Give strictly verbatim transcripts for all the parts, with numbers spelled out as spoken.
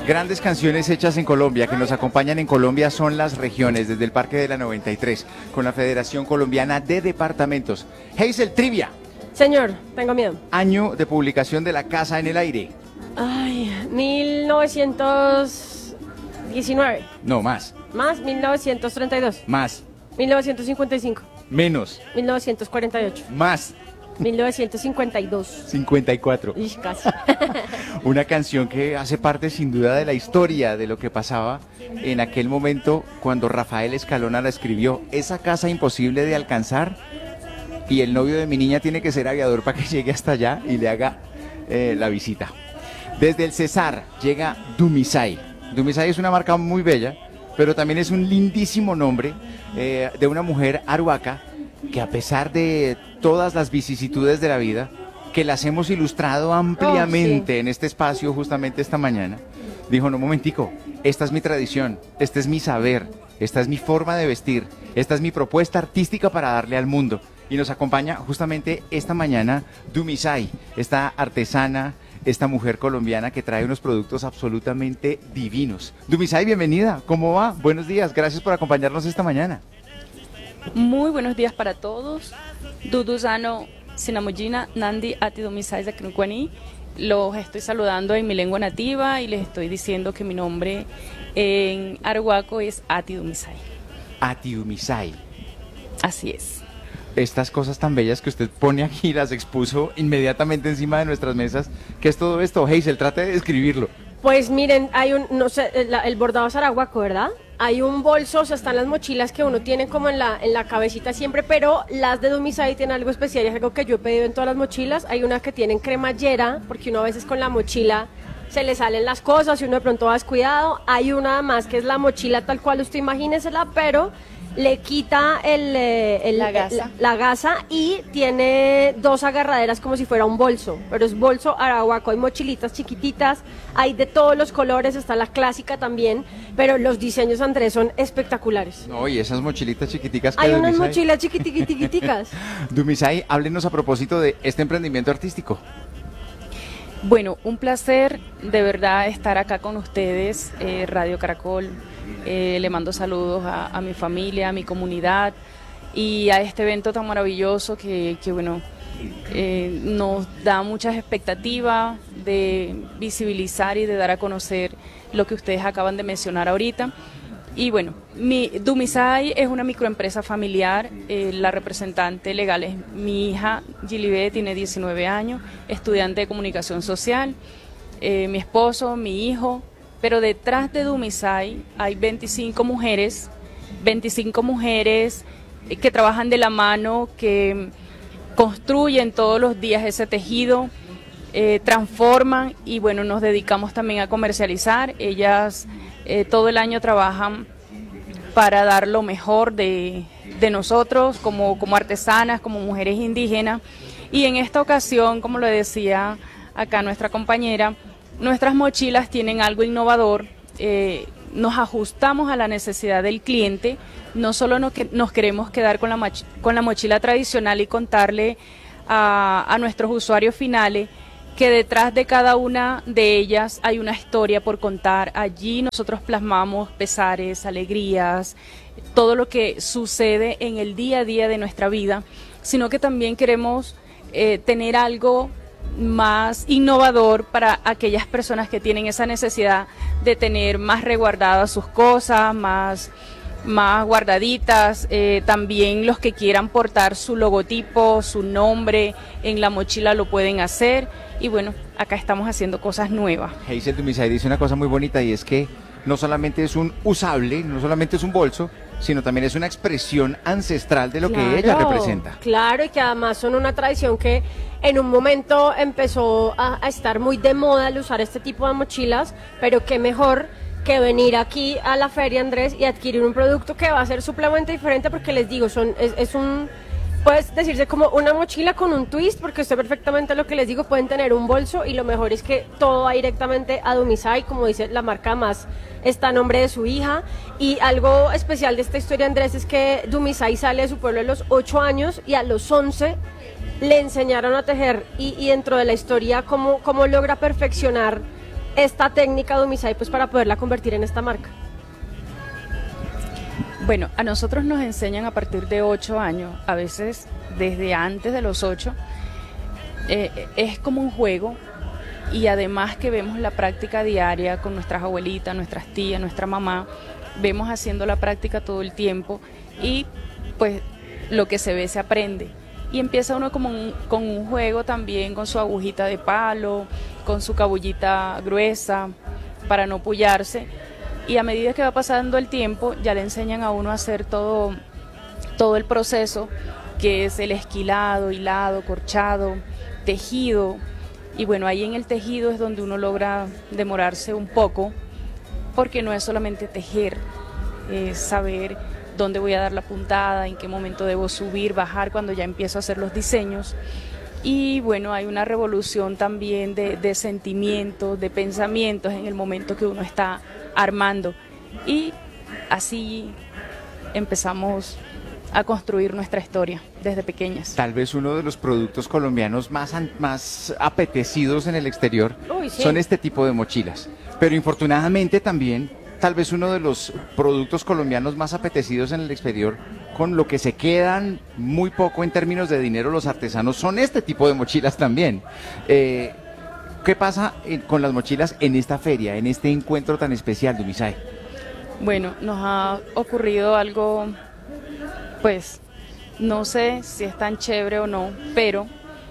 Grandes canciones hechas en Colombia, que nos acompañan en Colombia, son las regiones, desde el Parque de la noventa y tres, con la Federación Colombiana de Departamentos. Hazel, trivia. Señor, tengo miedo. Año de publicación de La Casa en el Aire. Ay, mil novecientos diecinueve. No, más. Más, mil novecientos treinta y dos. Más. mil novecientos cincuenta y cinco. Menos. mil novecientos cuarenta y ocho. Más. mil novecientos cincuenta y dos. cincuenta y cuatro. Ish, casi. Una canción que hace parte sin duda de la historia de lo que pasaba en aquel momento cuando Rafael Escalona la escribió. Esa casa imposible de alcanzar y el novio de mi niña tiene que ser aviador para que llegue hasta allá y le haga eh, la visita. Desde el Cesar llega Dumisay. Dumisay es una marca muy bella, pero también es un lindísimo nombre eh, de una mujer aruaca que, a pesar de todas las vicisitudes de la vida, que las hemos ilustrado ampliamente oh, sí. en este espacio justamente esta mañana, dijo, no, momentico, esta es mi tradición, este es mi saber, esta es mi forma de vestir, esta es mi propuesta artística para darle al mundo. Y nos acompaña justamente esta mañana Dumisay, esta artesana, esta mujer colombiana que trae unos productos absolutamente divinos. Dumisay, bienvenida, ¿cómo va? Buenos días, gracias por acompañarnos esta mañana. Muy buenos días para todos. Duduzano Sinamujina Nandi Ati Dumisay de Knukwani. Los estoy saludando en mi lengua nativa y les estoy diciendo que mi nombre en arhuaco es Ati Dumisay. Ati Dumisay. Así es. Estas cosas tan bellas que usted pone aquí, las expuso inmediatamente encima de nuestras mesas. ¿Qué es todo esto? Hazel, trate de describirlo. Pues miren, hay un, no sé, el, el bordado es arahuaco, ¿verdad? Hay un bolso, o sea, están las mochilas que uno tiene como en la, en la cabecita siempre, pero las de Dumisay tienen algo especial, es algo que yo he pedido en todas las mochilas. Hay una que tienen cremallera, porque uno a veces con la mochila se le salen las cosas y uno de pronto va descuidado. Hay una más que es la mochila tal cual usted imagínesela, pero le quita el, el, la, gasa. El, la gasa y tiene dos agarraderas como si fuera un bolso, pero es bolso arahuaco. Hay mochilitas chiquititas, hay de todos los colores, está la clásica también, pero los diseños, Andrés, son espectaculares. No, y esas mochilitas chiquiticas que hay unas Dumisay... mochilas chiquitiquiticas. Dumisay, háblenos a propósito de este emprendimiento artístico. Bueno, un placer de verdad estar acá con ustedes, eh, Radio Caracol. Eh, le mando saludos a, a mi familia, a mi comunidad y a este evento tan maravilloso que, que bueno, eh, nos da muchas expectativas de visibilizar y de dar a conocer lo que ustedes acaban de mencionar ahorita. Y bueno, mi, Dumisay es una microempresa familiar, eh, la representante legal es mi hija Gilibé, tiene diecinueve años, estudiante de comunicación social, eh, mi esposo, mi hijo, pero detrás de Dumisay hay veinticinco mujeres, veinticinco mujeres que trabajan de la mano, que construyen todos los días ese tejido, eh, transforman y bueno, nos dedicamos también a comercializar. Ellas Eh, todo el año trabajan para dar lo mejor de, de nosotros como, como artesanas, como mujeres indígenas. Y en esta ocasión, como lo decía acá nuestra compañera, nuestras mochilas tienen algo innovador. Eh, nos ajustamos a la necesidad del cliente. No solo nos, que, nos queremos quedar con la, con la mochila tradicional y contarle a, a nuestros usuarios finales que detrás de cada una de ellas hay una historia por contar. Allí nosotros plasmamos pesares, alegrías, todo lo que sucede en el día a día de nuestra vida, sino que también queremos eh, tener algo más innovador para aquellas personas que tienen esa necesidad de tener más resguardadas sus cosas, más, más guardaditas, eh, también los que quieran portar su logotipo, su nombre en la mochila lo pueden hacer. Y bueno, acá estamos haciendo cosas nuevas. Hazel Dumisay dice una cosa muy bonita y es que no solamente es un usable, no solamente es un bolso, sino también es una expresión ancestral de lo claro, que ella representa. Claro, y que además son una tradición que en un momento empezó a, a estar muy de moda el usar este tipo de mochilas, pero qué mejor que venir aquí a la feria, Andrés, y adquirir un producto que va a ser supremamente diferente, porque les digo, son es, es un... Puedes decirse como una mochila con un twist, porque usted perfectamente lo que les digo, pueden tener un bolso y lo mejor es que todo va directamente a Dumisay, como dice la marca, más está a nombre de su hija. Y algo especial de esta historia, Andrés, es que Dumisay sale de su pueblo a los ocho años y a los once le enseñaron a tejer y, y dentro de la historia cómo, cómo logra perfeccionar esta técnica de Umisai pues para poderla convertir en esta marca? Bueno, a nosotros nos enseñan a partir de ocho años, a veces desde antes de los ocho. Eh, es como un juego, y además que vemos la práctica diaria con nuestras abuelitas, nuestras tías, nuestra mamá, vemos haciendo la práctica todo el tiempo y pues lo que se ve se aprende. Y empieza uno como un, con un juego también, con su agujita de palo, con su cabullita gruesa para no pullarse. Y a medida que va pasando el tiempo, ya le enseñan a uno a hacer todo, todo el proceso, que es el esquilado, hilado, corchado, tejido. Y bueno, ahí en el tejido es donde uno logra demorarse un poco, porque no es solamente tejer, es saber dónde voy a dar la puntada, en qué momento debo subir, bajar, cuando ya empiezo a hacer los diseños. Y bueno, hay una revolución también de, de sentimientos, de pensamientos en el momento que uno está armando. Y así empezamos a construir nuestra historia desde pequeñas. Tal vez uno de los productos colombianos más, an- más apetecidos en el exterior Uy, sí. son este tipo de mochilas. Pero infortunadamente también, tal vez uno de los productos colombianos más apetecidos en el exterior, con lo que se quedan muy poco en términos de dinero los artesanos, son este tipo de mochilas también. Eh, ¿Qué pasa en- con las mochilas en esta feria, en este encuentro tan especial de Umisai? Bueno, nos ha ocurrido algo, pues, no sé si es tan chévere o no, pero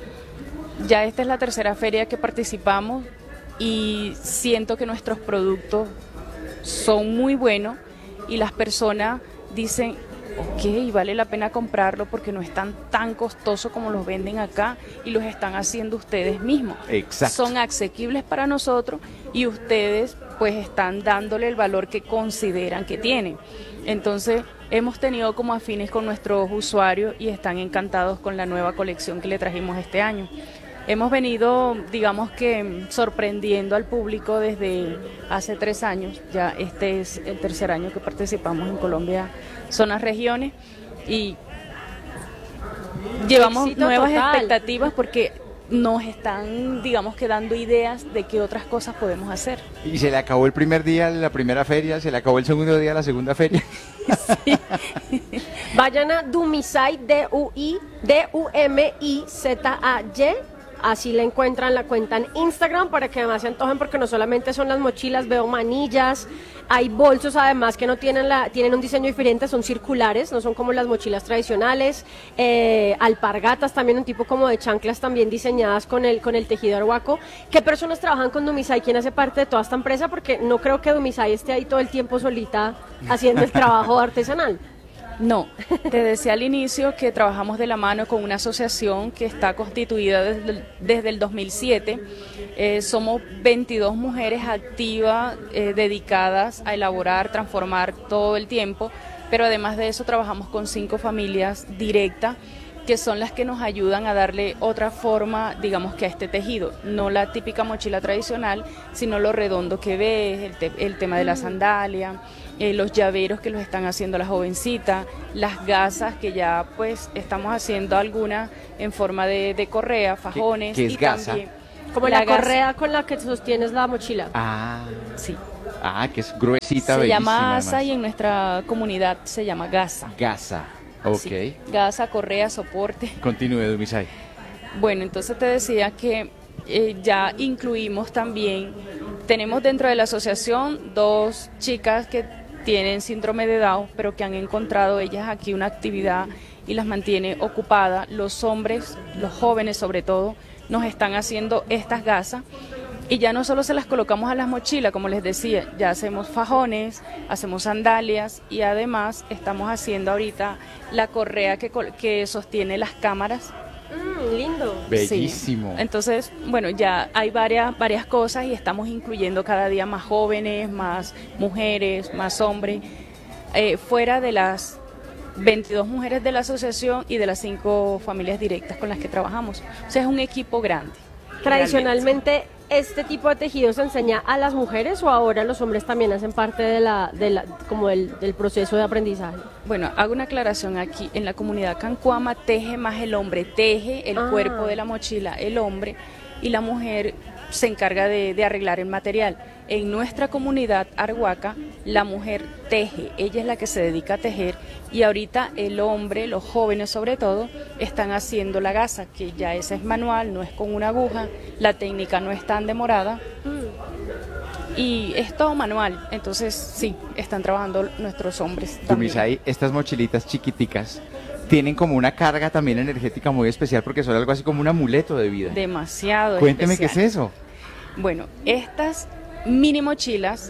ya esta es la tercera feria que participamos y siento que nuestros productos son muy buenos y las personas dicen, ok, vale la pena comprarlo porque no están tan costosos como los venden acá y los están haciendo ustedes mismos. Exacto. Son asequibles para nosotros y ustedes pues están dándole el valor que consideran que tienen. Entonces hemos tenido como afines con nuestros usuarios y están encantados con la nueva colección que le trajimos este año. Hemos venido, digamos que, sorprendiendo al público desde hace tres años. Ya este es el tercer año que participamos en Colombia Zonas Regiones y llevamos Éxito nuevas total. expectativas porque nos están, digamos que, dando ideas de qué otras cosas podemos hacer. Y se le acabó el primer día la primera feria, se le acabó el segundo día la segunda feria. Vayan a Dumisai, D U I, D U M I Z A Y. Así la encuentran, la cuenta en Instagram para que además se antojen, porque no solamente son las mochilas, veo manillas, hay bolsos además que no tienen la tienen un diseño diferente, son circulares, no son como las mochilas tradicionales, eh, alpargatas también, un tipo como de chanclas también diseñadas con el con el tejido arhuaco. ¿Qué personas trabajan con Dumisai? ¿Quién hace parte de toda esta empresa? Porque no creo que Dumisai esté ahí todo el tiempo solita haciendo el trabajo artesanal. No, te decía al inicio que trabajamos de la mano con una asociación que está constituida desde el, desde el dos mil siete. Eh, somos veintidós mujeres activas, eh, dedicadas a elaborar, transformar todo el tiempo, pero además de eso trabajamos con cinco familias directas, que son las que nos ayudan a darle otra forma, digamos que a este tejido, no la típica mochila tradicional, sino lo redondo que ves, el, te, el tema de la sandalia, eh, los llaveros que los están haciendo las jovencitas, las gasas que ya pues estamos haciendo algunas en forma de, de correa, fajones. ¿Qué- qué es y gasa? también Como la, gasa- correa con la que sostienes la mochila. Ah, Sí, ah, que es gruesita, se bellísima. llama asa además. y en nuestra comunidad se llama gasa. Gasa. Ok. Sí, gasa, correa, soporte. Continúe, Dumisai. Bueno, entonces te decía que eh, ya incluimos también, tenemos dentro de la asociación dos chicas que tienen síndrome de Down, pero que han encontrado ellas aquí una actividad y las mantiene ocupadas. Los hombres, los jóvenes sobre todo, nos están haciendo estas gasas. Y ya no solo se las colocamos a las mochilas, como les decía, ya hacemos fajones, hacemos sandalias y además estamos haciendo ahorita la correa que, col- que sostiene las cámaras. Mm, lindo. Bellísimo. Sí. Entonces, bueno, ya hay varias, varias cosas y estamos incluyendo cada día más jóvenes, más mujeres, más hombres, eh, fuera de las veintidós mujeres de la asociación y de las cinco familias directas con las que trabajamos. O sea, es un equipo grande. Tradicionalmente, ¿este tipo de tejido se enseña a las mujeres o ahora los hombres también hacen parte de la, de la como del, del proceso de aprendizaje? Bueno, hago una aclaración aquí. En la comunidad cancuama teje más el hombre, teje el Ah. cuerpo de la mochila el hombre y la mujer se encarga de, de arreglar el material. En nuestra comunidad arhuaca, la mujer teje, ella es la que se dedica a tejer, y ahorita el hombre, los jóvenes sobre todo, están haciendo la gasa, que ya esa es manual, no es con una aguja, la técnica no es tan demorada, y es todo manual. Entonces sí, están trabajando nuestros hombres también. Dumisay, estas mochilitas chiquiticas tienen como una carga también energética muy especial, porque son algo así como un amuleto de vida. Demasiado Cuénteme especial. qué es eso. Bueno, estas mini mochilas,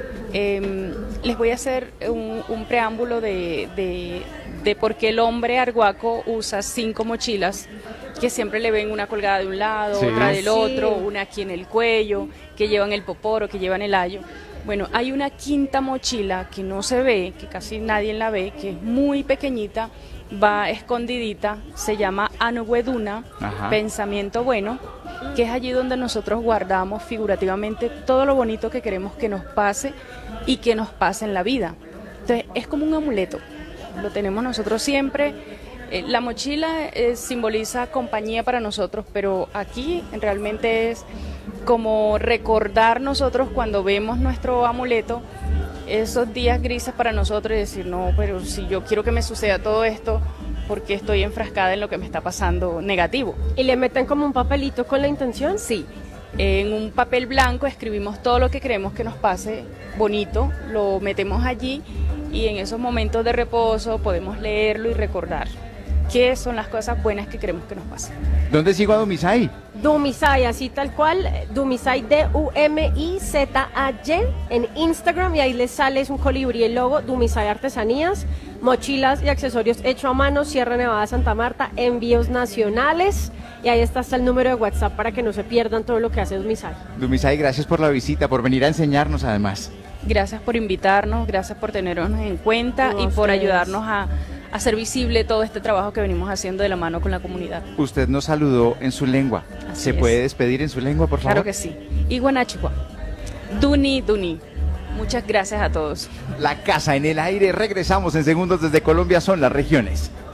eh, les voy a hacer un, un preámbulo de, de, de por qué el hombre arhuaco usa cinco mochilas, que siempre le ven una colgada de un lado, Sí. otra del Sí. otro, una aquí en el cuello, que llevan el poporo, que llevan el ayo. Bueno, hay una quinta mochila que no se ve, que casi nadie la ve, que es muy pequeñita, va escondidita, se llama Anuweduna, Ajá. pensamiento bueno, que es allí donde nosotros guardamos figurativamente todo lo bonito que queremos que nos pase y que nos pase en la vida. Entonces es como un amuleto, lo tenemos nosotros siempre. Eh, la mochila eh, simboliza compañía para nosotros, pero aquí realmente es como recordar nosotros cuando vemos nuestro amuleto, esos días grises para nosotros, y decir, no, pero si yo quiero que me suceda todo esto, porque estoy enfrascada en lo que me está pasando negativo. ¿Y le meten como un papelito con la intención? Sí, en un papel blanco escribimos todo lo que queremos que nos pase bonito, lo metemos allí, y en esos momentos de reposo podemos leerlo y recordar qué son las cosas buenas que queremos que nos pasen. ¿Dónde sigo a Dumisay? Dumisay, así tal cual, Dumisay, D U M I Z A Y, en Instagram, y ahí les sale, es un colibrí el logo, Dumisay Artesanías, mochilas y accesorios hecho a mano, Sierra Nevada, Santa Marta, envíos nacionales, y ahí está hasta el número de WhatsApp para que no se pierdan todo lo que hace Dumisay. Dumisay, gracias por la visita, por venir a enseñarnos además. Gracias por invitarnos, gracias por tenernos en cuenta No, y por ustedes. ayudarnos a hacer visible todo este trabajo que venimos haciendo de la mano con la comunidad. Usted nos saludó en su lengua. Así ¿Se es. puede despedir en su lengua, por favor? Claro que sí. Iguanachua. Duni, Duni. Muchas gracias a todos. La casa en el aire. Regresamos en segundos desde Colombia. Son las regiones.